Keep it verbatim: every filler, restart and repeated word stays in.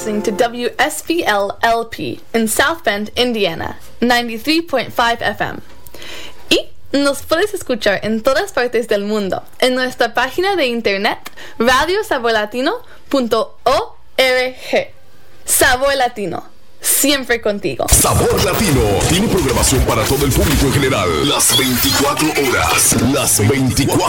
listening to W S B L L P in South Bend, Indiana, ninety-three point five F M. Y nos puedes escuchar en todas partes del mundo en nuestra página de internet radio sabor latino punto org. Sabor Latino, siempre contigo. Sabor Latino tiene programación para todo el público en general. Las veinticuatro horas. Las veinticuatro